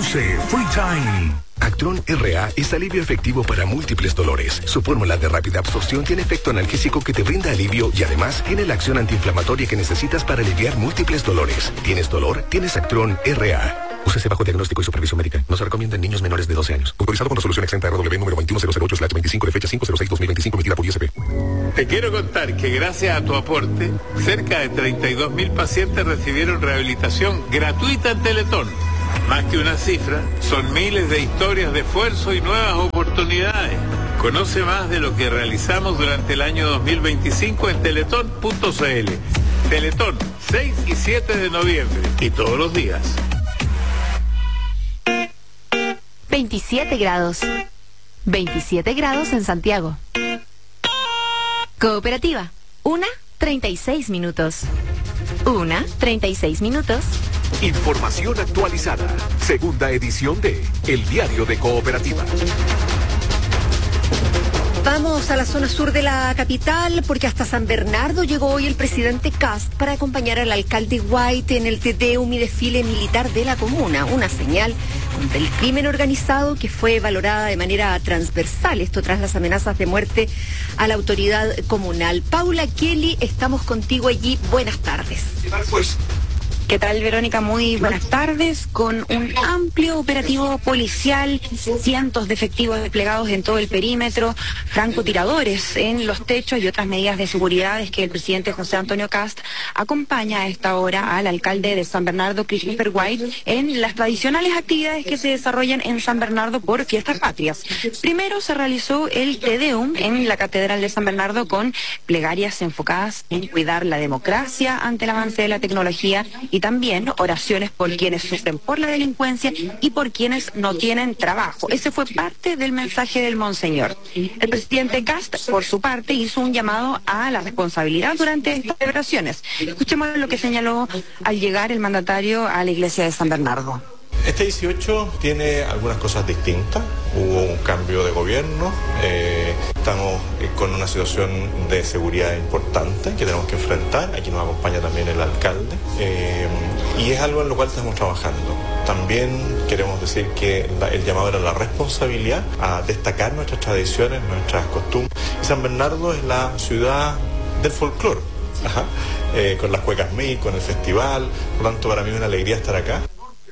Produce Free Time. Actron RA es alivio efectivo para múltiples dolores. Su fórmula de rápida absorción tiene efecto analgésico que te brinda alivio y además tiene la acción antiinflamatoria que necesitas para aliviar múltiples dolores. ¿Tienes dolor? Tienes Actron RA. Úsese bajo diagnóstico y supervisión médica. No se recomienda en niños menores de 12 años. Autorizado con resolución exenta RW número 21008/25 de fecha 5/06/2025 emitida por ISP. Te quiero contar que gracias a tu aporte, cerca de 32.000 pacientes recibieron rehabilitación gratuita en Teletón. Más que una cifra, son miles de historias de esfuerzo y nuevas oportunidades. Conoce más de lo que realizamos durante el año 2025 en teletón.cl. Teletón, 6 y 7 de noviembre. Y todos los días. 27 grados. 27 grados en Santiago. Cooperativa. 1:36 minutos. 1:36 minutos. Información actualizada. Segunda edición de El Diario de Cooperativa. Vamos a la zona sur de la capital porque hasta San Bernardo llegó hoy el presidente Kast para acompañar al alcalde White en el Te-Deum y desfile militar de la comuna, una señal contra el crimen organizado que fue valorada de manera transversal, esto tras las amenazas de muerte a la autoridad comunal. Paula Kelly, estamos contigo allí, buenas tardes. ¿Qué tal, Verónica? Muy buenas tardes. Con un amplio operativo policial, cientos de efectivos desplegados en todo el perímetro, francotiradores en los techos y otras medidas de seguridad, es que el presidente José Antonio Kast acompaña a esta hora al alcalde de San Bernardo, Christopher White, en las tradicionales actividades que se desarrollan en San Bernardo por fiestas patrias. Primero se realizó el Te-Deum en la Catedral de San Bernardo con plegarias enfocadas en cuidar la democracia ante el avance de la tecnología y también oraciones por quienes sufren por la delincuencia y por quienes no tienen trabajo. Ese fue parte del mensaje del Monseñor. El presidente Kast, por su parte, hizo un llamado a la responsabilidad durante estas celebraciones. Escuchemos lo que señaló al llegar el mandatario a la iglesia de San Bernardo. Este 18 tiene algunas cosas distintas. Hubo un cambio de gobierno, estamos con una situación de seguridad importante que tenemos que enfrentar. Aquí nos acompaña también el alcalde y es algo en lo cual estamos trabajando. También queremos decir que el llamado era la responsabilidad a destacar nuestras tradiciones, nuestras costumbres. Y San Bernardo es la ciudad del folclore, con las cuecas mil, con el festival. Por lo tanto, para mí es una alegría estar acá.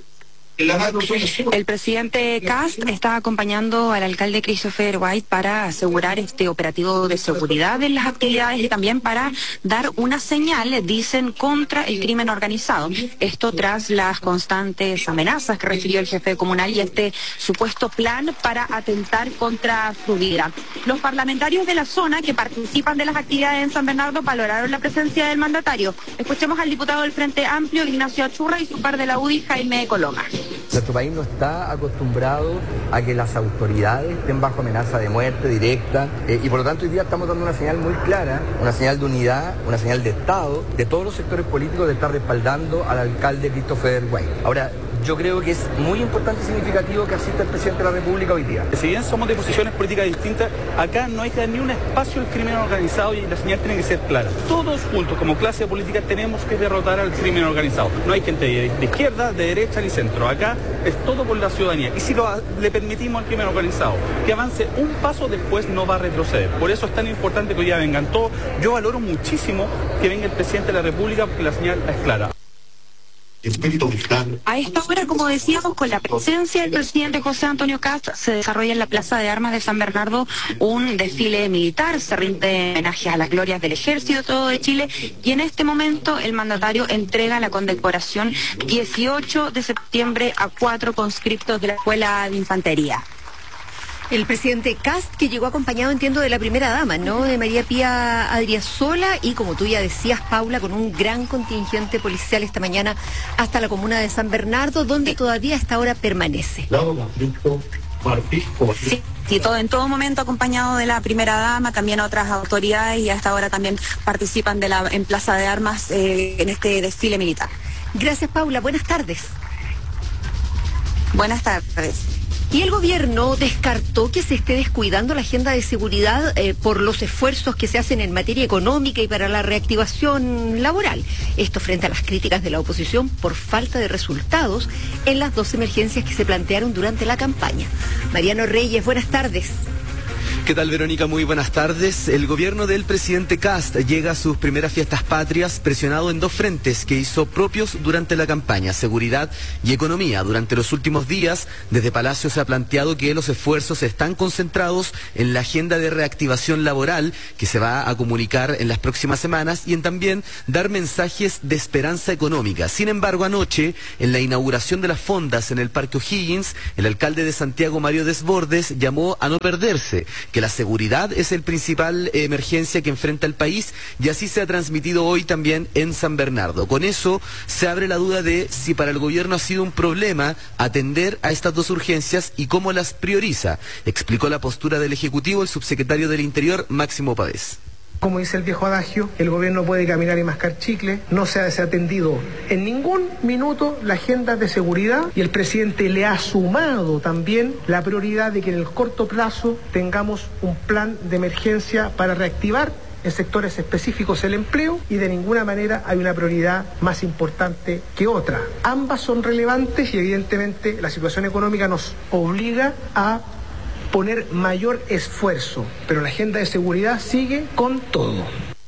El presidente Kast está acompañando al alcalde Christopher White para asegurar este operativo de seguridad en las actividades y también para dar una señal, dicen, contra el crimen organizado. Esto tras las constantes amenazas que recibió el jefe comunal y este supuesto plan para atentar contra su vida. Los parlamentarios de la zona que participan de las actividades en San Bernardo valoraron la presencia del mandatario. Escuchemos al diputado del Frente Amplio, Ignacio Achurra, y su par de la UDI, Jaime Coloma. Nuestro país no está acostumbrado a que las autoridades estén bajo amenaza de muerte directa y por lo tanto hoy día estamos dando una señal muy clara, una señal de unidad, una señal de Estado, de todos los sectores políticos de estar respaldando al alcalde Christopher White. Ahora, yo creo que es muy importante y significativo que asista el presidente de la República hoy día. Si bien somos de posiciones políticas distintas, acá no hay que dar ni un espacio al crimen organizado y la señal tiene que ser clara. Todos juntos, como clase política, tenemos que derrotar al crimen organizado. No hay gente de izquierda, de derecha ni centro. Acá es todo por la ciudadanía. Y si le permitimos al crimen organizado que avance un paso, después no va a retroceder. Por eso es tan importante que hoy día vengan todos. Yo valoro muchísimo que venga el presidente de la República porque la señal es clara. A esta hora, como decíamos, con la presencia del presidente José Antonio Kast, se desarrolla en la Plaza de Armas de San Bernardo un desfile militar, se rinde homenaje a las glorias del Ejército todo de Chile y en este momento el mandatario entrega la condecoración 18 de septiembre a 4 conscriptos de la Escuela de Infantería. El presidente Kast, que llegó acompañado, entiendo, de la primera dama, ¿no?, de María Pía Adriasola, y como tú ya decías, Paula, con un gran contingente policial esta mañana hasta la comuna de San Bernardo, donde todavía a esta hora permanece. Sí, en todo momento acompañado de la primera dama, también otras autoridades, y hasta ahora también participan en Plaza de Armas en este desfile militar. Gracias, Paula. Buenas tardes. Buenas tardes. Y el gobierno descartó que se esté descuidando la agenda de seguridad por los esfuerzos que se hacen en materia económica y para la reactivación laboral. Esto frente a las críticas de la oposición por falta de resultados en las 2 emergencias que se plantearon durante la campaña. Mariano Reyes, buenas tardes. ¿Qué tal, Verónica? Muy buenas tardes. El gobierno del presidente Kast llega a sus primeras fiestas patrias presionado en 2 frentes que hizo propios durante la campaña: seguridad y economía. Durante los últimos días, desde Palacio se ha planteado que los esfuerzos están concentrados en la agenda de reactivación laboral que se va a comunicar en las próximas semanas y en también dar mensajes de esperanza económica. Sin embargo, anoche, en la inauguración de las fondas en el Parque O'Higgins, el alcalde de Santiago, Mario Desbordes, llamó a no perderse, que la seguridad es el principal emergencia que enfrenta el país, y así se ha transmitido hoy también en San Bernardo. Con eso se abre la duda de si para el gobierno ha sido un problema atender a estas 2 urgencias y cómo las prioriza. Explicó la postura del Ejecutivo el subsecretario del Interior, Máximo Pavés. Como dice el viejo adagio, el gobierno puede caminar y mascar chicle, no se ha desatendido en ningún minuto la agenda de seguridad, y el presidente le ha sumado también la prioridad de que en el corto plazo tengamos un plan de emergencia para reactivar en sectores específicos el empleo, y de ninguna manera hay una prioridad más importante que otra. Ambas son relevantes y evidentemente la situación económica nos obliga a poner mayor esfuerzo, pero la agenda de seguridad sigue con todo.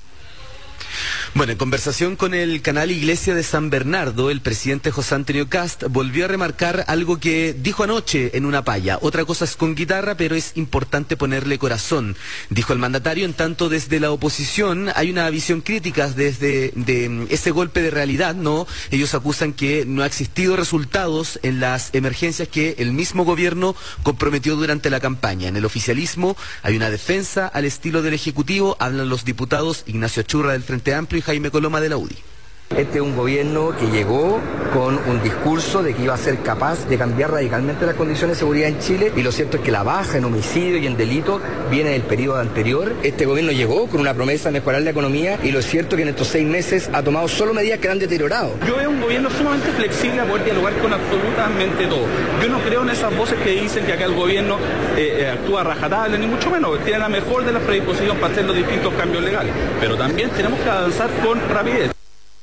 Bueno, en conversación con el canal Iglesia de San Bernardo, el presidente José Antonio Kast volvió a remarcar algo que dijo anoche en una palla. Otra cosa es con guitarra, pero es importante ponerle corazón, dijo el mandatario. En tanto, desde la oposición hay una visión crítica de ese golpe de realidad, ¿no? Ellos acusan que no ha existido resultados en las emergencias que el mismo gobierno comprometió durante la campaña. En el oficialismo hay una defensa al estilo del Ejecutivo. Hablan los diputados Ignacio Achurra del Frente Amplio y Jaime Coloma de la UDI. Este es un gobierno que llegó con un discurso de que iba a ser capaz de cambiar radicalmente las condiciones de seguridad en Chile, y lo cierto es que la baja en homicidio y en delito viene del periodo anterior. Este gobierno llegó con una promesa de mejorar la economía, y lo cierto es que en estos 6 meses ha tomado solo medidas que han deteriorado. Yo veo un gobierno sumamente flexible a poder dialogar con absolutamente todo. Yo no creo en esas voces que dicen que acá el gobierno actúa rajatabla, ni mucho menos. Tiene la mejor de las predisposiciones para hacer los distintos cambios legales. Pero también tenemos que avanzar con rapidez.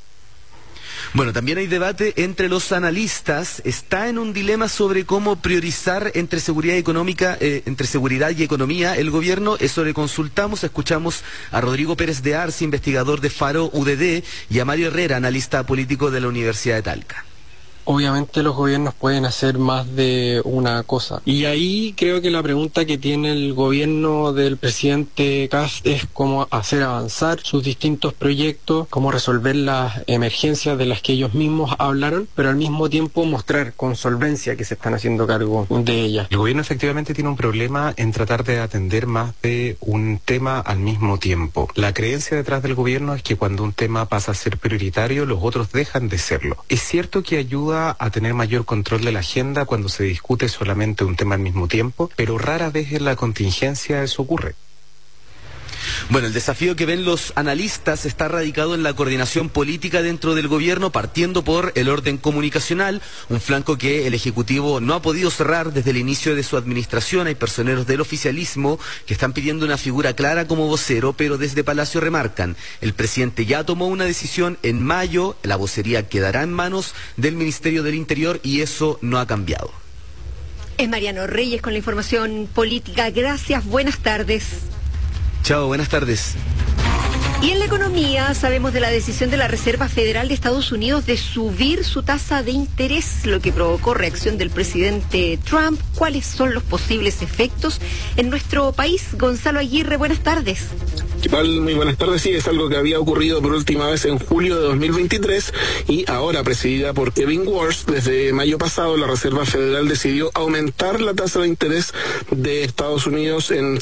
Bueno, también hay debate entre los analistas. Está en un dilema sobre cómo priorizar entre seguridad económica, entre seguridad y economía el gobierno. Eso le consultamos. Escuchamos a Rodrigo Pérez de Arce, investigador de Faro UDD, y a Mario Herrera, analista político de la Universidad de Talca. Obviamente los gobiernos pueden hacer más de una cosa. Y ahí creo que la pregunta que tiene el gobierno del presidente Kast es cómo hacer avanzar sus distintos proyectos, cómo resolver las emergencias de las que ellos mismos hablaron, pero al mismo tiempo mostrar con solvencia que se están haciendo cargo de ellas. El gobierno efectivamente tiene un problema en tratar de atender más de un tema al mismo tiempo. La creencia detrás del gobierno es que cuando un tema pasa a ser prioritario, los otros dejan de serlo. Es cierto que ayuda a tener mayor control de la agenda cuando se discute solamente un tema al mismo tiempo, pero rara vez en la contingencia eso ocurre. Bueno, el desafío que ven los analistas está radicado en la coordinación política dentro del gobierno, partiendo por el orden comunicacional, un flanco que el Ejecutivo no ha podido cerrar desde el inicio de su administración. Hay personeros del oficialismo que están pidiendo una figura clara como vocero, pero desde Palacio remarcan: el presidente ya tomó una decisión en mayo, la vocería quedará en manos del Ministerio del Interior y eso no ha cambiado. Es Mariano Reyes con la información política. Gracias, buenas tardes. Chao, buenas tardes. Y en la economía sabemos de la decisión de la Reserva Federal de Estados Unidos de subir su tasa de interés, lo que provocó reacción del presidente Trump. ¿Cuáles son los posibles efectos en nuestro país? Gonzalo Aguirre, buenas tardes. ¿Qué tal? Muy buenas tardes. Sí, es algo que había ocurrido por última vez en julio de 2023 y ahora, presidida por Kevin Warsh, desde mayo pasado la Reserva Federal decidió aumentar la tasa de interés de Estados Unidos en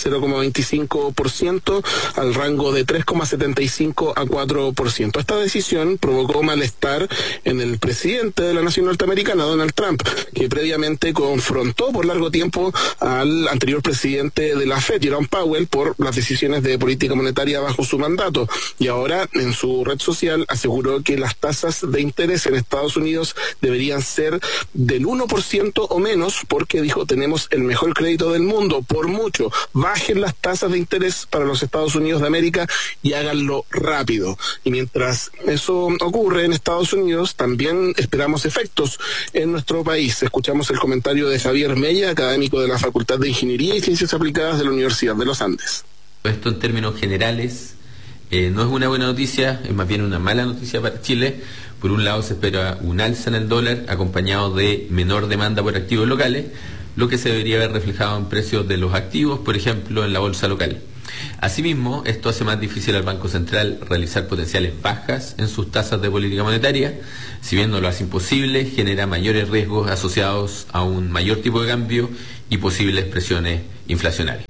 0,25% al rango de 3,75 a 4%. Esta decisión provocó malestar en el presidente de la nación norteamericana, Donald Trump, que previamente confrontó por largo tiempo al anterior presidente de la Fed, Jerome Powell, por las decisiones de política monetaria monetaria bajo su mandato. Y ahora en su red social aseguró que las tasas de interés en Estados Unidos deberían ser del 1% o menos, porque dijo: tenemos el mejor crédito del mundo, por mucho. Bajen las tasas de interés para los Estados Unidos de América y háganlo rápido. Y mientras eso ocurre en Estados Unidos, también esperamos efectos en nuestro país. Escuchamos el comentario de Javier Mella, académico de la Facultad de Ingeniería y Ciencias Aplicadas de la Universidad de los Andes. Esto en términos generales no es una buena noticia, es más bien una mala noticia para Chile. Por un lado se espera un alza en el dólar acompañado de menor demanda por activos locales, lo que se debería ver reflejado en precios de los activos, por ejemplo en la bolsa local. Asimismo, esto hace más difícil al Banco Central realizar potenciales bajas en sus tasas de política monetaria. Si bien no lo hace imposible, genera mayores riesgos asociados a un mayor tipo de cambio y posibles presiones inflacionarias.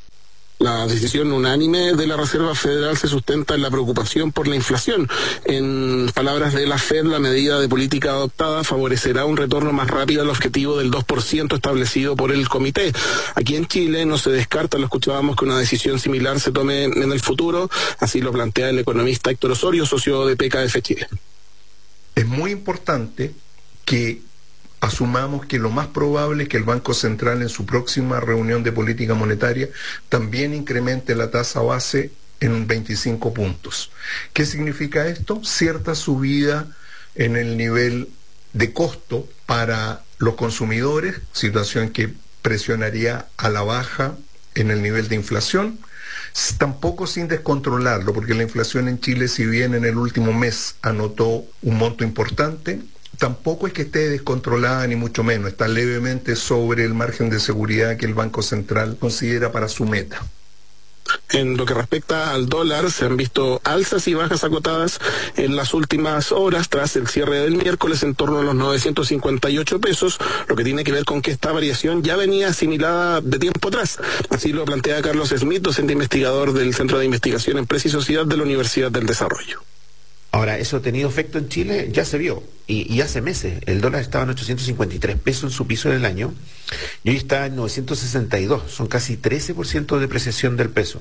La decisión unánime de la Reserva Federal se sustenta en la preocupación por la inflación. En palabras de la Fed, la medida de política adoptada favorecerá un retorno más rápido al objetivo del 2% establecido por el comité. Aquí en Chile no se descarta, lo escuchábamos, que una decisión similar se tome en el futuro. Así lo plantea el economista Héctor Osorio, socio de PKF Chile. Es muy importante que asumamos que lo más probable es que el Banco Central en su próxima reunión de política monetaria también incremente la tasa base en 25 puntos. ¿Qué significa esto? Cierta subida en el nivel de costo para los consumidores, situación que presionaría a la baja en el nivel de inflación, tampoco sin descontrolarlo, porque la inflación en Chile, si bien en el último mes anotó un monto importante, tampoco es que esté descontrolada ni mucho menos, está levemente sobre el margen de seguridad que el Banco Central considera para su meta. En lo que respecta al dólar, se han visto alzas y bajas acotadas en las últimas horas tras el cierre del miércoles en torno a los 958 pesos, lo que tiene que ver con que esta variación ya venía asimilada de tiempo atrás. Así lo plantea Carlos Smith, docente investigador del Centro de Investigación Empresa y Sociedad de la Universidad del Desarrollo. Ahora, eso ha tenido efecto en Chile, ya se vio, y hace meses. El dólar estaba en 853 pesos en su piso del año, y hoy está en 962, son casi 13% de depreciación del peso.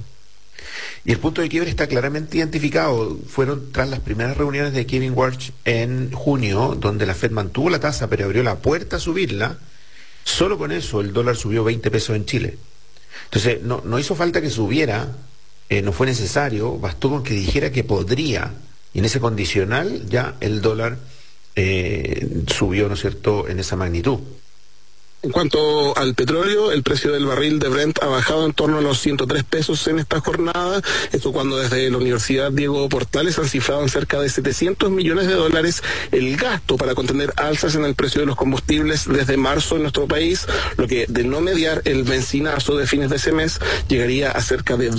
Y el punto de quiebre está claramente identificado. Fueron tras las primeras reuniones de Kevin Warsh en junio, donde la Fed mantuvo la tasa, pero abrió la puerta a subirla. Solo con eso el dólar subió 20 pesos en Chile. Entonces, no hizo falta que subiera, no fue necesario, bastó con que dijera que podría. Y en ese condicional ya el dólar subió, ¿no es cierto?, en esa magnitud. En cuanto al petróleo, el precio del barril de Brent ha bajado en torno a los 103 pesos en esta jornada. Esto cuando desde la Universidad Diego Portales han cifrado en cerca de 700 millones de dólares el gasto para contener alzas en el precio de los combustibles desde marzo en nuestro país, lo que, de no mediar el bencinazo de fines de ese mes, llegaría a cerca de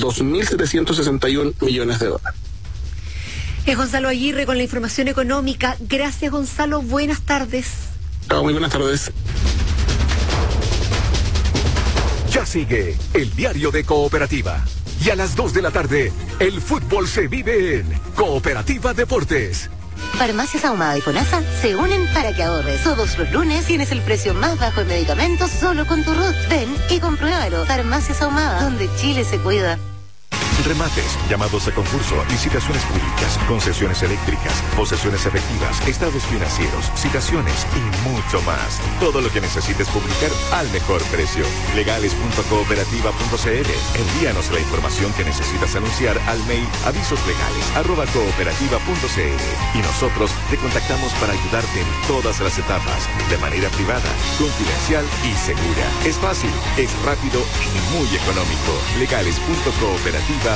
2.761 millones de dólares. Es Gonzalo Aguirre con la información económica. Gracias, Gonzalo. Buenas tardes. Muy buenas tardes. Ya sigue el diario de Cooperativa. Y a las 2 de la tarde, el fútbol se vive en Cooperativa Deportes. Farmacias Ahumada y FONASA se unen para que ahorres. Todos los lunes tienes el precio más bajo en medicamentos solo con tu RUT. Ven y compruébalo. Farmacias Ahumada, donde Chile se cuida. Remates, llamados a concurso, licitaciones públicas, concesiones eléctricas, posesiones efectivas, estados financieros, citaciones y mucho más. Todo lo que necesites publicar al mejor precio. Legales.cooperativa.cl. Envíanos la información que necesitas anunciar al mail avisoslegales@cooperativa.cl y nosotros te contactamos para ayudarte en todas las etapas, de manera privada, confidencial y segura. Es fácil, es rápido y muy económico. Legales.cooperativa.cl.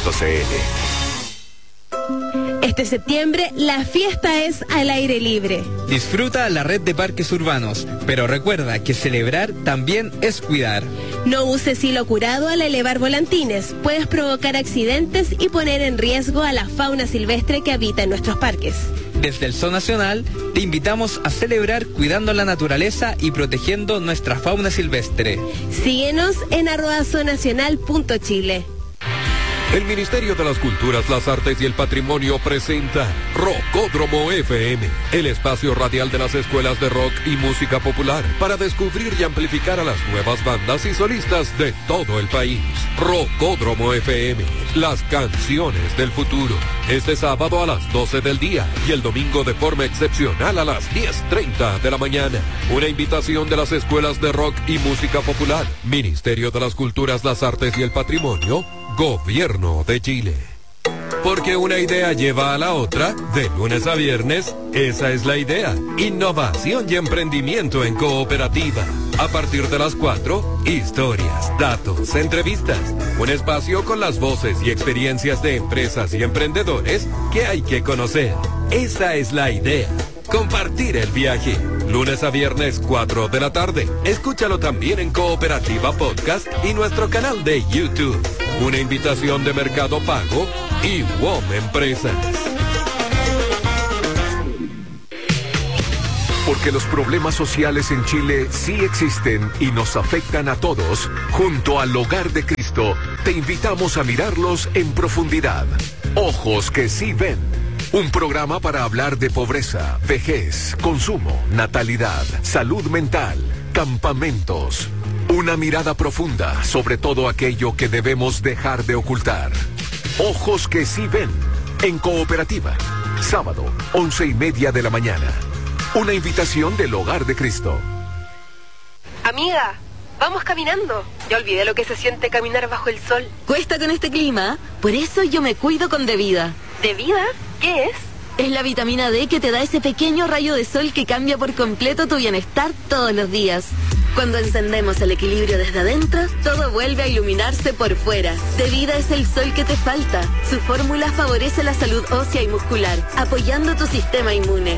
Este septiembre, la fiesta es al aire libre. Disfruta la red de parques urbanos, pero recuerda que celebrar también es cuidar. No uses hilo curado al elevar volantines. Puedes provocar accidentes y poner en riesgo a la fauna silvestre que habita en nuestros parques. Desde el Zoo Nacional, te invitamos a celebrar cuidando la naturaleza y protegiendo nuestra fauna silvestre. Síguenos en @zoonacional.chile. El Ministerio de las Culturas, las Artes y el Patrimonio presenta Rockódromo FM, el espacio radial de las escuelas de rock y música popular para descubrir y amplificar a las nuevas bandas y solistas de todo el país. Rockódromo FM, las canciones del futuro. Este sábado a las 12 del día y el domingo de forma excepcional a las 10:30 de la mañana. Una invitación de las escuelas de rock y música popular. Ministerio de las Culturas, las Artes y el Patrimonio. Gobierno de Chile. Porque una idea lleva a la otra, de lunes a viernes, esa es la idea. Innovación y emprendimiento en cooperativa. A partir de las 4, historias, datos, entrevistas. Un espacio con las voces y experiencias de empresas y emprendedores que hay que conocer. Esa es la idea. Compartir el viaje. Lunes a viernes, 4 de la tarde. Escúchalo también en Cooperativa Podcast y nuestro canal de YouTube. Una invitación de Mercado Pago y WOM Empresas. Porque los problemas sociales en Chile sí existen y nos afectan a todos, junto al Hogar de Cristo, te invitamos a mirarlos en profundidad. Ojos que sí ven. Un programa para hablar de pobreza, vejez, consumo, natalidad, salud mental, campamentos. Una mirada profunda sobre todo aquello que debemos dejar de ocultar. Ojos que sí ven. En Cooperativa. Sábado, 11:30 de la mañana. Una invitación del Hogar de Cristo. Amiga, vamos caminando. Ya olvidé lo que se siente caminar bajo el sol. Cuesta con este clima, por eso yo me cuido con Devida. ¿Devida? ¿Qué es? Es la vitamina D que te da ese pequeño rayo de sol que cambia por completo tu bienestar todos los días. Cuando encendemos el equilibrio desde adentro, todo vuelve a iluminarse por fuera. Devida es el sol que te falta. Su fórmula favorece la salud ósea y muscular, apoyando tu sistema inmune.